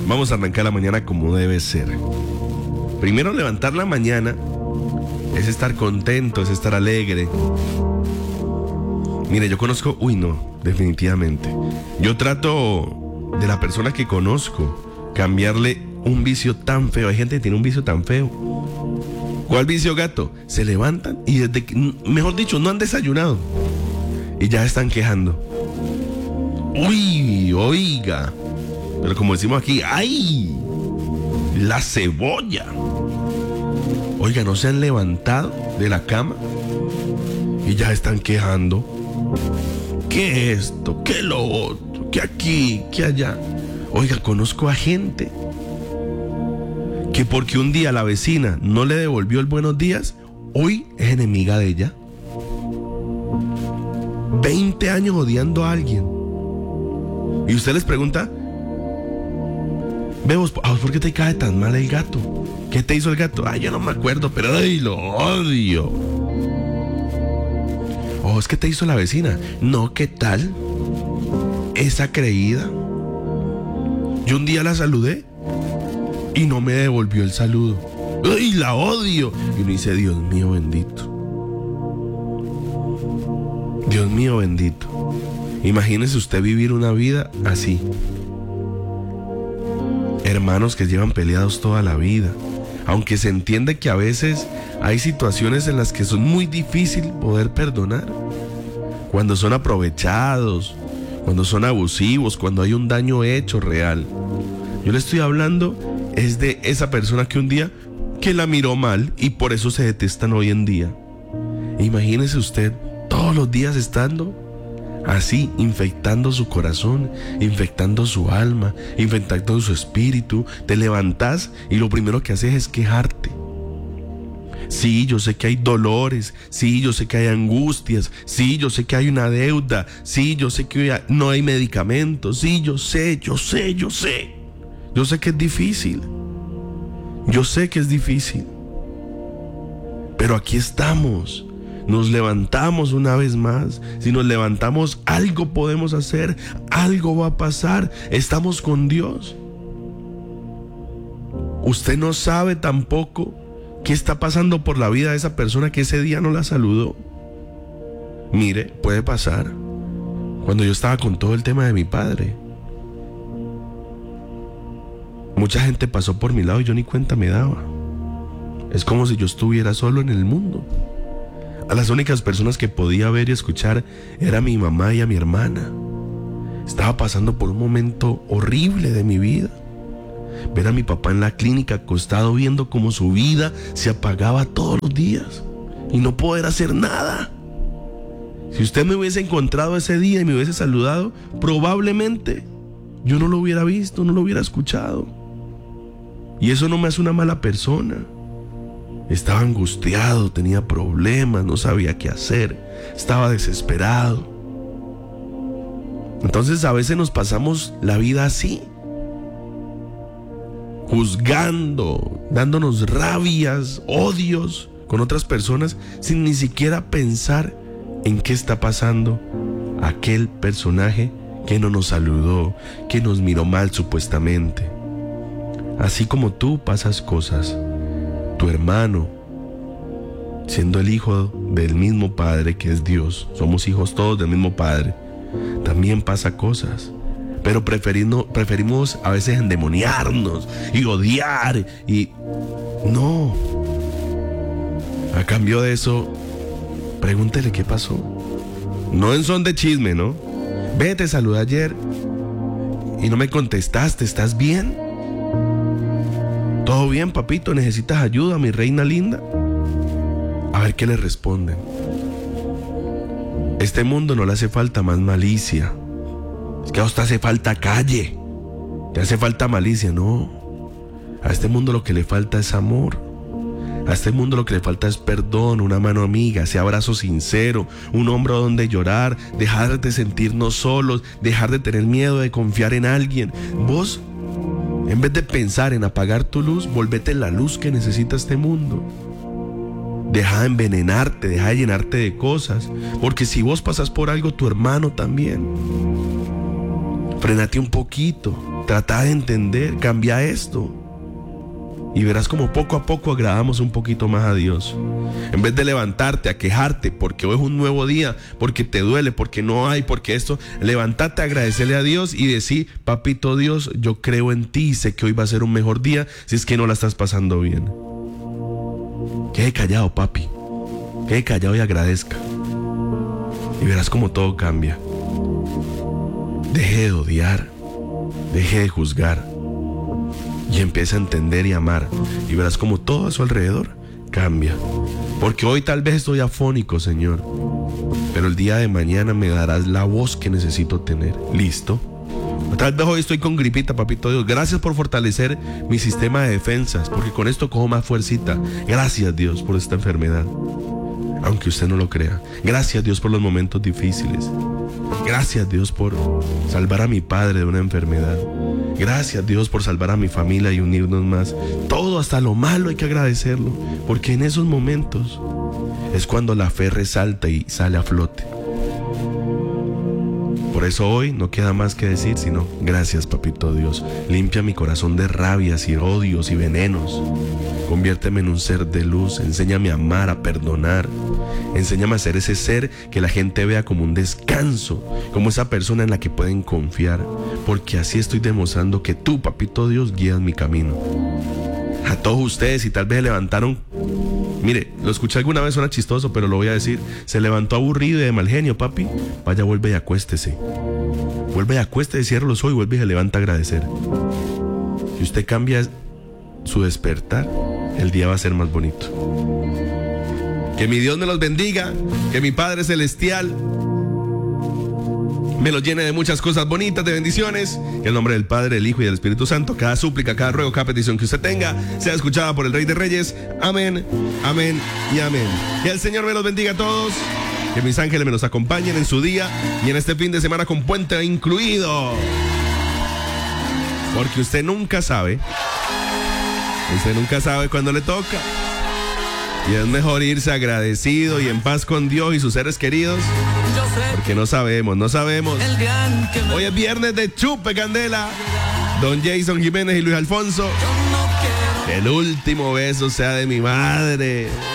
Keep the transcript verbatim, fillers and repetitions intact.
Vamos a arrancar la mañana como debe ser. Primero, levantar la mañana es estar contento, es estar alegre. Mire, yo conozco, uy no, definitivamente. Yo trato de la persona que conozco cambiarle un vicio tan feo. Hay gente que tiene un vicio tan feo. ¿Cuál vicio, gato? Se levantan y desde que, mejor dicho, no han desayunado y ya están quejando. Uy, oiga. Pero como decimos aquí, ¡ay! La cebolla. Oiga, no se han levantado de la cama y ya están quejando. ¿Qué esto? ¿Qué lo otro? ¿Qué aquí? ¿Qué allá? Oiga, conozco a gente que porque un día la vecina no le devolvió el buenos días, hoy es enemiga de ella. veinte años odiando a alguien. Y usted les pregunta, vemos, ¿por qué te cae tan mal el gato? ¿Qué te hizo el gato? Ay, yo no me acuerdo, pero ay, lo odio. Oh, es que te hizo la vecina. No, ¿qué tal? Esa creída. Yo un día la saludé y no me devolvió el saludo. ¡Ay, la odio! Y uno dice, Dios mío bendito. Dios mío bendito. Imagínese usted vivir una vida así. Hermanos que llevan peleados toda la vida. Aunque se entiende que a veces hay situaciones en las que son muy difíciles poder perdonar. Cuando son aprovechados, cuando son abusivos, cuando hay un daño hecho real. Yo le estoy hablando es de esa persona que un día que la miró mal y por eso se detestan hoy en día. Imagínese usted todos los días estando así, infectando su corazón, infectando su alma, infectando su espíritu. Te levantás y lo primero que haces es quejarte. Sí, yo sé que hay dolores, sí, yo sé que hay angustias, sí, yo sé que hay una deuda, sí, yo sé que no hay medicamentos, sí, yo sé, yo sé, yo sé. Yo sé que es difícil, yo sé que es difícil, pero aquí estamos. Nos levantamos una vez más. Si nos levantamos, algo podemos hacer, algo va a pasar. Estamos con Dios. Usted no sabe tampoco qué está pasando por la vida de esa persona que ese día no la saludó. Mire, puede pasar. Cuando yo estaba con todo el tema de mi padre, mucha gente pasó por mi lado y yo ni cuenta me daba. Es como si yo estuviera solo en el mundo. A las únicas personas que podía ver y escuchar era mi mamá y a mi hermana. Estaba pasando por un momento horrible de mi vida. Ver a mi papá en la clínica acostado viendo cómo su vida se apagaba todos los días y no poder hacer nada. Si usted me hubiese encontrado ese día y me hubiese saludado, probablemente yo no lo hubiera visto, no lo hubiera escuchado. Y eso no me hace una mala persona. Estaba angustiado, tenía problemas, no sabía qué hacer, estaba desesperado. Entonces a veces nos pasamos la vida así, juzgando, dándonos rabias, odios con otras personas sin ni siquiera pensar en qué está pasando aquel personaje que no nos saludó, que nos miró mal supuestamente. Así como tú pasas cosas, tu hermano, siendo el hijo del mismo Padre que es Dios, somos hijos todos del mismo Padre, también pasa cosas, pero preferimos, preferimos a veces endemoniarnos y odiar y no. A cambio de eso, pregúntele qué pasó. No en son de chisme, ¿no? Ve, te saludé ayer y no me contestaste, ¿estás bien? ¿Todo bien, papito? ¿Necesitas ayuda, mi reina linda? A ver qué le responden. Este mundo no le hace falta más malicia. Es que a usted hace falta calle. Te hace falta malicia, no. A este mundo lo que le falta es amor. A este mundo lo que le falta es perdón, una mano amiga, ese abrazo sincero, un hombro donde llorar, dejar de sentirnos solos, dejar de tener miedo de confiar en alguien. Vos, en vez de pensar en apagar tu luz, volvete la luz que necesita este mundo. Deja de envenenarte, deja de llenarte de cosas, porque si vos pasas por algo, tu hermano también. Frénate un poquito. Trata de entender, cambia esto. Y verás como poco a poco agradamos un poquito más a Dios. En vez de levantarte a quejarte porque hoy es un nuevo día, porque te duele, porque no hay, porque esto, levántate a agradecerle a Dios y decir: papito Dios, yo creo en ti y sé que hoy va a ser un mejor día si es que no la estás pasando bien. Quede callado, papi. Quede callado y agradezca. Y verás como todo cambia. Deje de odiar, deje de juzgar y empieza a entender y amar, y verás como todo a su alrededor cambia. Porque hoy tal vez estoy afónico, Señor, pero el día de mañana me darás la voz que necesito tener. ¿Listo? Tal vez hoy estoy con gripita, papito Dios. Gracias por fortalecer mi sistema de defensas, porque con esto cojo más fuercita. Gracias, Dios, por esta enfermedad, aunque usted no lo crea. Gracias, Dios, por los momentos difíciles. Gracias, Dios, por salvar a mi padre de una enfermedad. Gracias, Dios, por salvar a mi familia y unirnos más. Todo, hasta lo malo, hay que agradecerlo, porque en esos momentos es cuando la fe resalta y sale a flote. Por eso hoy no queda más que decir sino: gracias, papito Dios. Limpia mi corazón de rabias y odios y venenos. Conviérteme en un ser de luz. Enséñame a amar, a perdonar. Enséñame a ser ese ser que la gente vea como un descanso, como esa persona en la que pueden confiar, porque así estoy demostrando que tú, papito Dios, guías mi camino. A todos ustedes, si tal vez se levantaron, mire, lo escuché alguna vez, suena chistoso, pero lo voy a decir: se levantó aburrido y de mal genio, papi, vaya, vuelve y acuéstese. Vuelve y acuéstese, cierra los ojos y vuelve y se levanta a agradecer. Si usted cambia su despertar, el día va a ser más bonito. Que mi Dios me los bendiga, que mi Padre Celestial me los llene de muchas cosas bonitas, de bendiciones. Que el nombre del Padre, del Hijo y del Espíritu Santo, cada súplica, cada ruego, cada petición que usted tenga, sea escuchada por el Rey de Reyes. Amén, amén y amén. Que el Señor me los bendiga a todos. Que mis ángeles me los acompañen en su día y en este fin de semana con puente incluido. Porque usted nunca sabe, usted nunca sabe cuándo le toca. Y es mejor irse agradecido y en paz con Dios y sus seres queridos, porque no sabemos, no sabemos. Hoy es viernes de Chupe Candela. Don Jason Jiménez y Luis Alfonso. Que el último beso sea de mi madre.